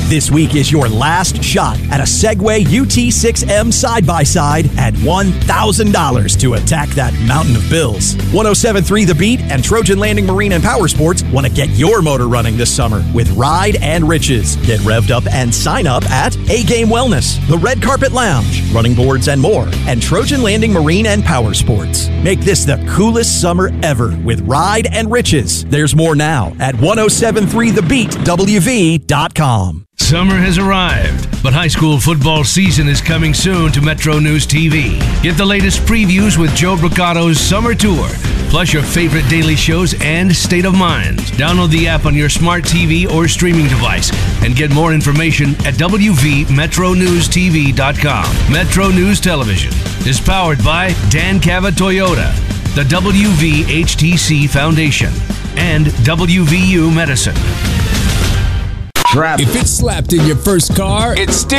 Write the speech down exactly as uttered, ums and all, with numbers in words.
This week is your last shot at a Segway U T six M side-by-side and one thousand dollars to attack that mountain of bills. one oh seven point three The Beat and Trojan Landing Marine and Power Sports want to get your motor running this summer with Ride and Riches. Get revved up and sign up at A-Game Wellness, the Red Carpet Lounge, Running Boards and more, and Trojan Landing Marine and Power Sports. Make this the coolest summer ever with Ride and Riches. There's more now at ten seventy-three the beat W V dot com. Summer has arrived, but high school football season is coming soon to Metro News T V. Get the latest previews with Joe Bricato's Summer Tour, plus your favorite daily shows and State of Mind. Download the app on your smart T V or streaming device and get more information at W V Metro News T V dot com. Metro News Television is powered by Dan Cava Toyota, the W V H T C Foundation, and W V U Medicine. If it's slapped in your first car, it's still